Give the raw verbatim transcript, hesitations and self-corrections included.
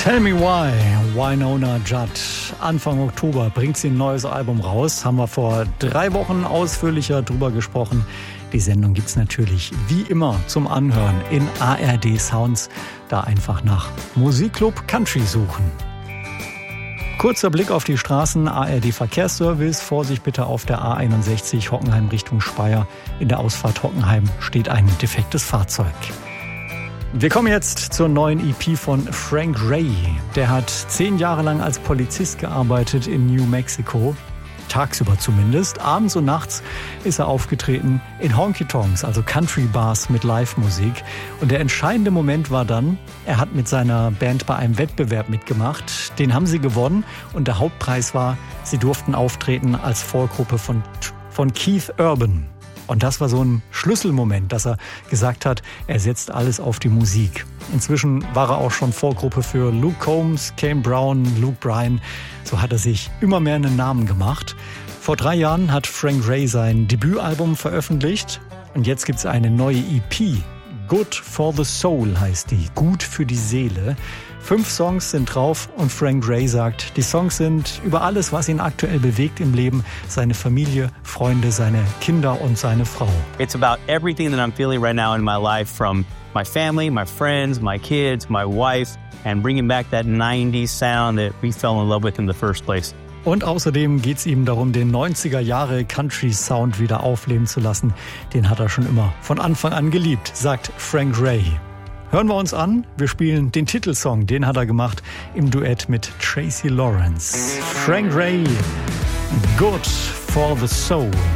Tell Me Why, Wynonna Judd. Anfang Oktober bringt sie ein neues Album raus. Haben wir vor drei Wochen ausführlicher drüber gesprochen. Die Sendung gibt's natürlich wie immer zum Anhören in A R D Sounds. Da einfach nach Musikclub Country suchen. Kurzer Blick auf die Straßen, A R D Verkehrsservice. Vorsicht bitte auf der A einundsechzig Hockenheim Richtung Speyer. In der Ausfahrt Hockenheim steht ein defektes Fahrzeug. Wir kommen jetzt zur neuen E P von Frank Ray. Der hat zehn Jahre lang als Polizist gearbeitet in New Mexico. Tagsüber zumindest. Abends und nachts ist er aufgetreten in Honky-Tonks, also Country-Bars mit Live-Musik. Und der entscheidende Moment war dann, er hat mit seiner Band bei einem Wettbewerb mitgemacht. Den haben sie gewonnen und der Hauptpreis war, sie durften auftreten als Vorgruppe von, von Keith Urban. Und das war so ein Schlüsselmoment, dass er gesagt hat, er setzt alles auf die Musik. Inzwischen war er auch schon Vorgruppe für Luke Combs, Kane Brown, Luke Bryan. So hat er sich immer mehr einen Namen gemacht. Vor drei Jahren hat Frank Ray sein Debütalbum veröffentlicht. Und jetzt gibt's eine neue E P. Good for the Soul heißt die. Gut für die Seele. Fünf Songs sind drauf und Frank Ray sagt, die Songs sind über alles, was ihn aktuell bewegt im Leben, seine Familie, Freunde, seine Kinder und seine Frau. It's about everything that I'm feeling right now in my life, from my family, my friends, my kids, my wife, and bringing back that nineties sound that we fell in love with in the first place. Und außerdem geht es ihm darum, den neunziger Jahre Country-Sound wieder aufleben zu lassen. Den hat er schon immer von Anfang an geliebt, sagt Frank Ray. Hören wir uns an. Wir spielen den Titelsong, den hat er gemacht im Duett mit Tracy Lawrence. Frank Ray, Good for the Soul.